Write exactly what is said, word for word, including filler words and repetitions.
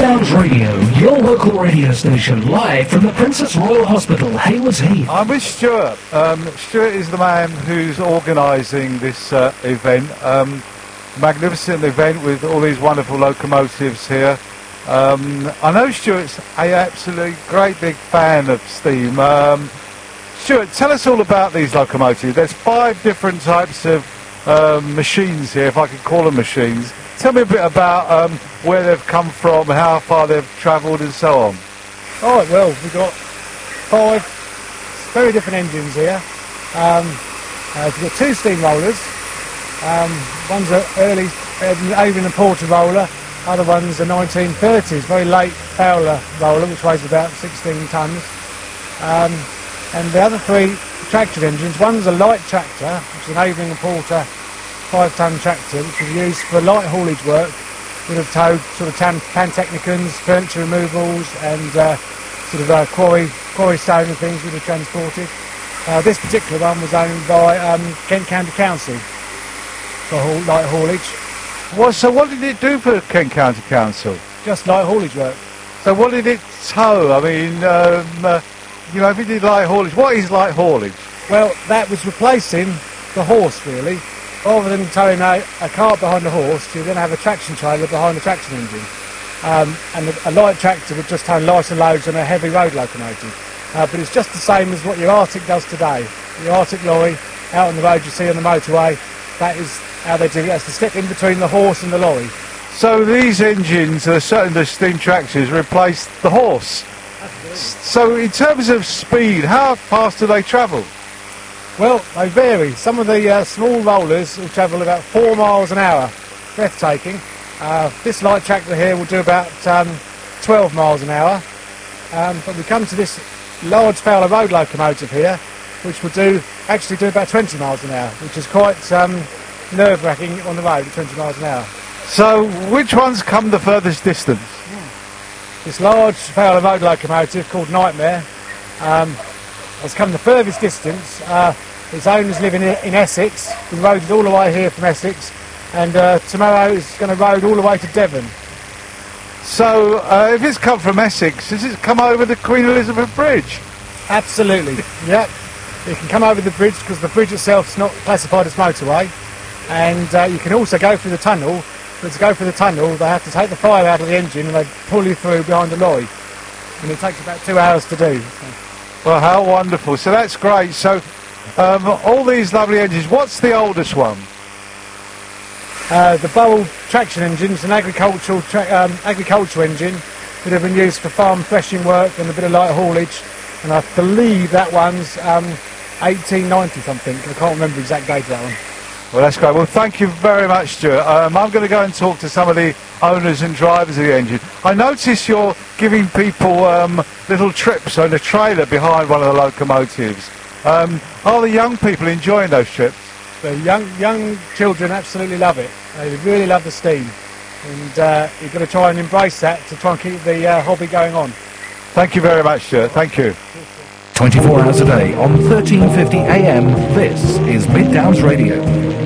Downs Radio, your local radio station, live from the Princess Royal Hospital, Haywards Heath. I'm with Stuart. Um, Stuart is the man who's organising this uh, event. Um, magnificent event with all these wonderful locomotives here. Um, I know Stuart's a absolutely great big fan of steam. Um, Stuart, tell us all about these locomotives. There's five different types of um, machines here, if I could call them machines. Tell me a bit about um, where they've come from, how far they've travelled and so on. All right, well, we've got five very different engines here. Um, uh, we've got two steam rollers. Um, one's an early Avon and Porter roller, other one's a nineteen thirties, very late Fowler roller, which weighs about sixteen tonnes. Um, and the other three traction engines, one's a light tractor, which is an Avon and Porter five tonne tractor, which was used for light haulage work. Would have towed sort of tan, pantechnicons, furniture removals, and uh, sort of uh, quarry, quarry stone and things would have transported. Uh, this particular one was owned by um, Kent County Council for haul, light haulage. Well, so what did it do for Kent County Council? Just light haulage work. So what did it tow? I mean, um, uh, you know, if it did light haulage, what is light haulage? Well, that was replacing the horse, really. Rather than towing a, a cart behind the horse, you then have a traction trailer behind the traction engine. Um, and a, a light tractor would just tow lighter loads on a heavy road locomotive. Uh, but it's just the same as what your Arctic does today. Your Arctic lorry, out on the road you see on the motorway, that is how they do it. That's the step in between the horse and the lorry. So these engines, uh, certainly the steam tractors, replace the horse. Absolutely. So in terms of speed, how fast do they travel? Well, they vary. Some of the uh, small rollers will travel about four miles an hour, breathtaking. Uh, this light tractor here will do about um, twelve miles an hour. Um, but we come to this large Fowler Road locomotive here, which will do actually do about twenty miles an hour, which is quite um, nerve-wracking on the road at twenty miles an hour. So which ones come the furthest distance? This large Fowler Road locomotive called Nightmare um, has come the furthest distance. Uh, its owners live in, in Essex. We rode it all the way here from Essex, and uh, tomorrow it's going to road all the way to Devon. So uh, if it's come from Essex, does it come over the Queen Elizabeth Bridge? Absolutely, yep. You can come over the bridge because the bridge itself is not classified as motorway, and uh, you can also go through the tunnel, but to go through the tunnel they have to take the fire out of the engine and they pull you through behind the lorry, and it takes about two hours to do. Well, how wonderful. So that's great. So um, all these lovely engines, what's the oldest one? Uh, the Bowl traction engine is an agricultural tra um, agricultural engine that have been used for farm threshing work and a bit of light haulage, and I believe that one's um, eighteen ninety something. I can't remember the exact date of that one. Well, that's great. Well, thank you very much, Stuart. Um, I'm going to go and talk to some of the owners and drivers of the engine. I notice you're giving people um, little trips on a trailer behind one of the locomotives. Um, are the young people enjoying those trips? The young young children absolutely love it. They really love the steam, and uh, you've got to try and embrace that to try and keep the uh, hobby going on. Thank you very much, Stuart. Thank you. twenty-four hours a day on thirteen fifty A M, this is Mid Downs Radio.